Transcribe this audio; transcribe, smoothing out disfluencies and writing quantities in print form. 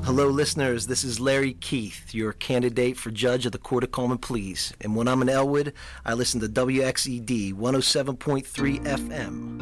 Hello, listeners. This is Larry Keith, your candidate for judge of the Court of Common Pleas. And when I'm in Elwood, I listen to WXED 107.3 FM.